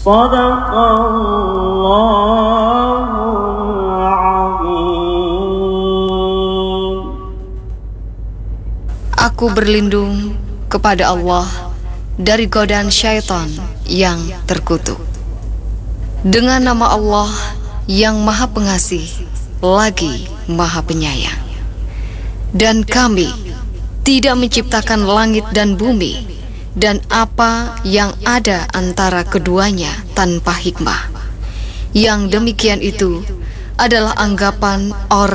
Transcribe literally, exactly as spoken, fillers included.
Shadaqallahul Azim. Aku berlindung kepada Allah dari godaan syaitan yang terkutuk. Dengan nama Allah yang Maha Pengasih lagi Maha Penyayang. Dan kami tidak menciptakan langit dan bumi dan apa yang ada antara keduanya tanpa hikmah. Yang demikian itu adalah anggapan orang